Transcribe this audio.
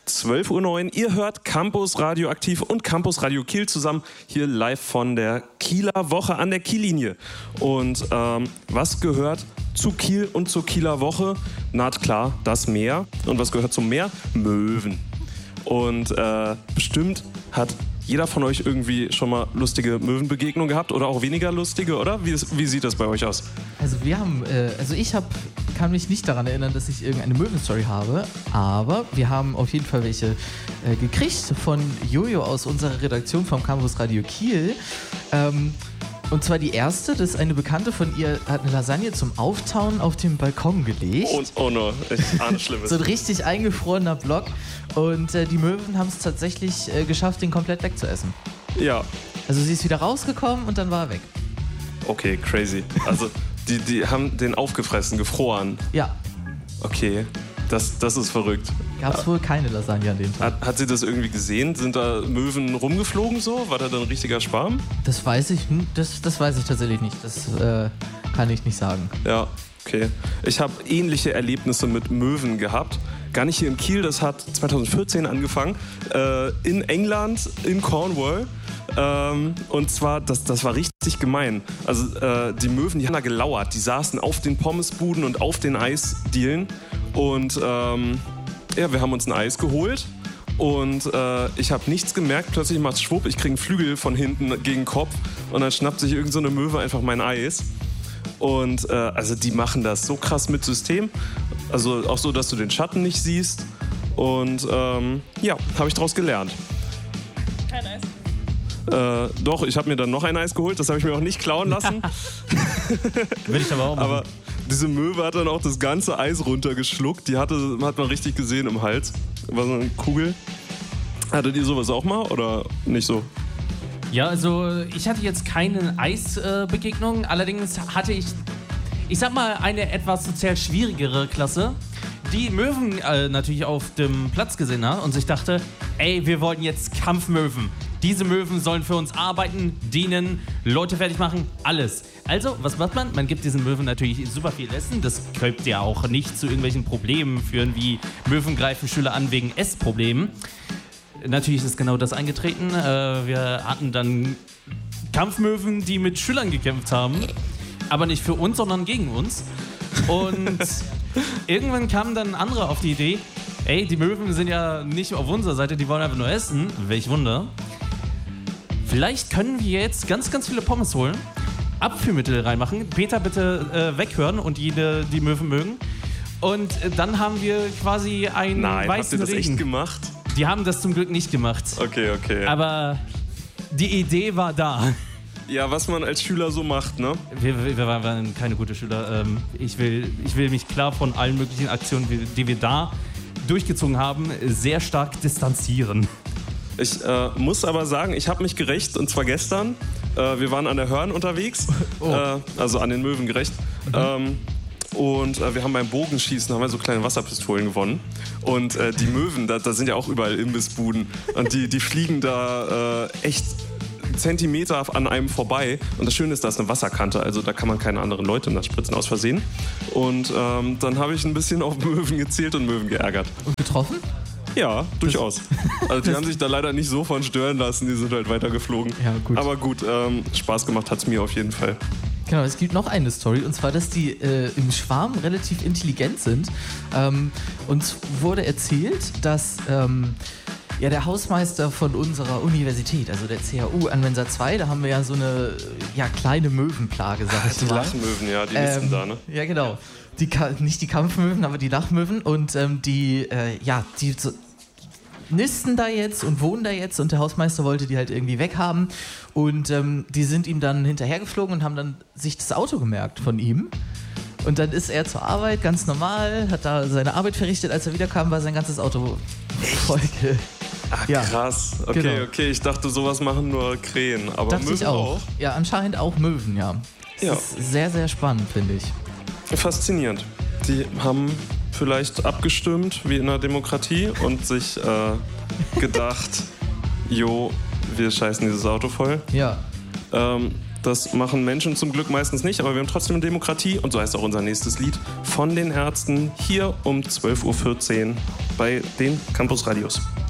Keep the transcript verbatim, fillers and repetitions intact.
zwölf Uhr neun. Ihr hört Campus Radioaktiv und Campus Radio Kiel zusammen hier live von der Kieler Woche an der Kiellinie. Und ähm, was gehört zu Kiel und zur Kieler Woche? Na klar, das Meer. Und was gehört zum Meer? Möwen. Und äh, bestimmt hat jeder von euch irgendwie schon mal lustige Möwenbegegnungen gehabt oder auch weniger lustige, oder? Wie, wie sieht das bei euch aus? Also wir haben, äh, also ich hab, kann mich nicht daran erinnern, dass ich irgendeine Möwenstory habe, aber wir haben auf jeden Fall welche äh, gekriegt von Jojo aus unserer Redaktion vom Campus Radio Kiel. Ähm, Und zwar die erste, das ist eine Bekannte von ihr, hat eine Lasagne zum Auftauen auf dem Balkon gelegt. Oh, oh no, ich ahne Schlimmes. So ein richtig eingefrorener Block. Und äh, die Möwen haben es tatsächlich äh, geschafft, den komplett wegzuessen. Ja. Also sie ist wieder rausgekommen und dann war er weg. Okay, crazy. Also die, die haben den aufgefressen, gefroren. Ja. Okay, das, das ist verrückt. Gab es wohl keine Lasagne an dem Tag. Hat, hat sie das irgendwie gesehen? Sind da Möwen rumgeflogen so? War da dann ein richtiger Schwarm? Das weiß ich, das, das weiß ich tatsächlich nicht. Das äh, kann ich nicht sagen. Ja, okay. Ich habe ähnliche Erlebnisse mit Möwen gehabt. Gar nicht hier in Kiel, das hat zwanzig vierzehn angefangen. Äh, in England, in Cornwall. Ähm, und zwar, das, das war richtig gemein. Also äh, die Möwen, die haben da gelauert. Die saßen auf den Pommesbuden und auf den Eisdielen. Und ähm, ja, wir haben uns ein Eis geholt. Und äh, ich habe nichts gemerkt. Plötzlich macht's schwupp, ich kriege einen Flügel von hinten gegen den Kopf. Und dann schnappt sich irgend so eine Möwe einfach mein Eis. Und äh, also die machen das so krass mit System. Also auch so, dass du den Schatten nicht siehst. Und ähm, ja, habe ich daraus gelernt. Kein Eis. Äh, doch, ich habe mir dann noch ein Eis geholt. Das habe ich mir auch nicht klauen lassen. Will ich aber auch machen. Aber diese Möwe hat dann auch das ganze Eis runtergeschluckt. Die hatte, hat man richtig gesehen im Hals. War so eine Kugel. Hattet ihr sowas auch mal oder nicht so? Ja, also ich hatte jetzt keine Eisbegegnung. Äh, allerdings hatte ich, ich sag mal, eine etwas sozial schwierigere Klasse, die Möwen äh, natürlich auf dem Platz gesehen hat und sich dachte, ey, wir wollen jetzt Kampfmöwen. Diese Möwen sollen für uns arbeiten, dienen, Leute fertig machen, alles. Also, was macht man? Man gibt diesen Möwen natürlich super viel Essen. Das könnte ja auch nicht zu irgendwelchen Problemen führen, wie Möwen greifen Schüler an wegen Essproblemen. Natürlich ist genau das eingetreten. Äh, wir hatten dann Kampfmöwen, die mit Schülern gekämpft haben. Aber nicht für uns, sondern gegen uns. Und irgendwann kamen dann andere auf die Idee, ey, die Möwen sind ja nicht auf unserer Seite, die wollen einfach nur essen. Welch Wunder. Vielleicht können wir jetzt ganz, ganz viele Pommes holen, Abführmittel reinmachen. Peter, bitte äh, weghören und jede, die Möwen mögen. Und äh, dann haben wir quasi einen Nein, weißen habt ihr das Regen. echt gemacht? Die haben das zum Glück nicht gemacht. Okay, okay. Aber die Idee war da. Ja, was man als Schüler so macht, ne? Wir, wir, wir waren keine guten Schüler. Ähm, ich, will, ich will mich klar von allen möglichen Aktionen, die wir da durchgezogen haben, sehr stark distanzieren. Ich äh, muss aber sagen, ich habe mich gerecht, und zwar gestern. Äh, wir waren an der Hörn unterwegs, Oh. äh, also an den Möwen gerecht. Mhm. Ähm, und äh, wir haben beim Bogenschießen haben wir so kleine Wasserpistolen gewonnen. Und äh, die Möwen, da, da sind ja auch überall Imbissbuden. Und die, die fliegen da äh, echt Zentimeter an einem vorbei. Und das Schöne ist, da ist eine Wasserkante, also da kann man keine anderen Leute nass spritzen aus Versehen. Und ähm, dann habe ich ein bisschen auf Möwen gezählt und Möwen geärgert. Und getroffen? Ja, durchaus. Also die haben sich da leider nicht so von stören lassen, die sind halt weitergeflogen. Ja, gut. Aber gut, ähm, Spaß gemacht hat es mir auf jeden Fall. Genau, es gibt noch eine Story, und zwar, dass die äh, im Schwarm relativ intelligent sind. Ähm, uns wurde erzählt, dass ähm, ja, der Hausmeister von unserer Universität, also der C H U Anwenser zwei, da haben wir ja so eine ja, kleine Möwenplage, sag ich Die mal. Lachmöwen, ja, die nisten Ähm, da, ne? Ja, genau. Die, Ka- nicht die Kampfmöwen, aber die Lachmöwen. Und ähm, die, äh, ja, die so nisten da jetzt und wohnen da jetzt, und der Hausmeister wollte die halt irgendwie weghaben. Und ähm, die sind ihm dann hinterhergeflogen und haben dann sich das Auto gemerkt von ihm. Und dann ist er zur Arbeit, ganz normal, hat da seine Arbeit verrichtet. Als er wiederkam, war sein ganzes Auto voll. ge- Ach, ja, krass. Okay, genau. okay, ich dachte, sowas machen nur Krähen. Aber Dachte Möwen ich auch. Ja, anscheinend auch Möwen, ja. Das Ja. ist sehr, sehr spannend, finde ich. Faszinierend. Die haben vielleicht abgestimmt, wie in einer Demokratie, und sich äh, gedacht, jo, wir scheißen dieses Auto voll. Ja. Ähm, Das machen Menschen zum Glück meistens nicht, aber wir haben trotzdem eine Demokratie und so heißt auch unser nächstes Lied von den Ärzten hier um zwölf Uhr vierzehn bei den Campus Radios.